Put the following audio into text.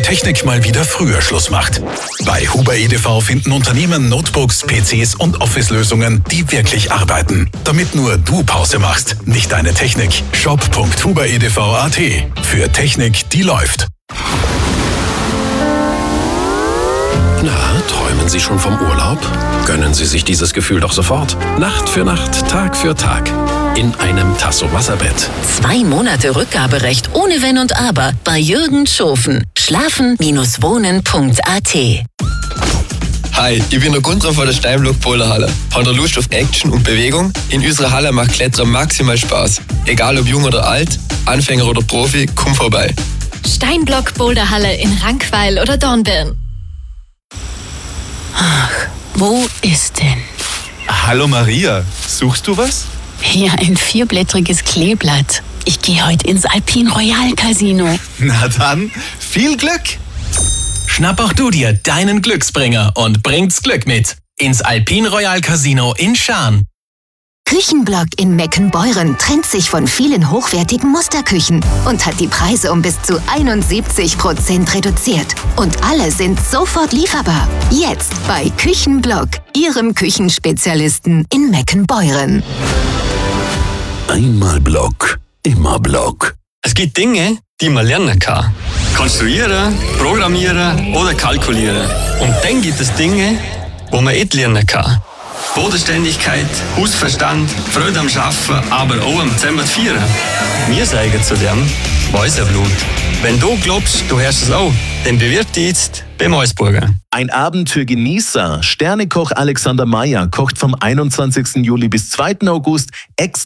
Technik mal wieder früher Schluss macht. Bei Huber EDV finden Unternehmen Notebooks, PCs und Office-Lösungen, die wirklich arbeiten. Damit nur du Pause machst, nicht deine Technik. shop.huberedv.at. Für Technik, die läuft. Na, träumen Sie schon vom Urlaub? Gönnen Sie sich dieses Gefühl doch sofort. Nacht für Nacht, Tag für Tag. In einem Tasso Wasserbett. 2 Monate Rückgaberecht ohne Wenn und Aber bei Jürgen Schofen. Schlafen-wohnen.at. Hi, ich bin der Gunther von der Steinblock Boulderhalle. Habt ihr Lust auf Action und Bewegung? In unserer Halle macht Klettern maximal Spaß. Egal ob jung oder alt, Anfänger oder Profi, komm vorbei. Steinblock Boulderhalle in Rankweil oder Dornbirn. Ach, wo ist denn? Hallo Maria, suchst du was? Hier ein 4-blättriges Kleeblatt. Ich gehe heute ins Alpine Royal Casino. Na dann, viel Glück! Schnapp auch du dir deinen Glücksbringer und bringt's Glück mit ins Alpine Royal Casino in Schaan. Küchenblock in Meckenbeuren trennt sich von vielen hochwertigen Musterküchen und hat die Preise um bis zu 71% reduziert. Und alle sind sofort lieferbar. Jetzt bei Küchenblock, Ihrem Küchenspezialisten in Meckenbeuren. Einmal Block, immer Block. Es gibt Dinge, die man lernen kann. Konstruieren, programmieren oder kalkulieren. Und dann gibt es Dinge, wo man nicht lernen kann. Bodenständigkeit, Hausverstand, Freude am Arbeiten, aber auch am Zusammenfeiern. Wir sagen zu dem Mäuserblut. Wenn du glaubst, du hörst es auch, dann bewirb dich jetzt beim Eusburger. Ein Abend für Genießer. Sternekoch Alexander Meyer kocht vom 21. Juli bis 2. August extra